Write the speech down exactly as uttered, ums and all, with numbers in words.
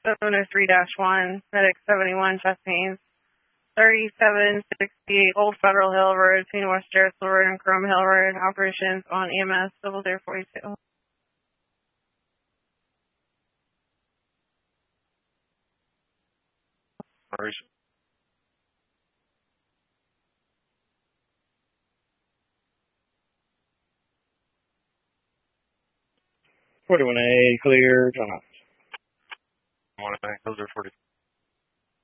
seven oh three dash one, Medic seventy-one, chest pains. thirty-seven sixty-eight Old Federal Hill Road, between West Jarrettsville Road and Chrome Hill Road. Operations on E M S, double zero forty-two. Operation. forty-one A, clear, John Hopkins. one A, those are forty.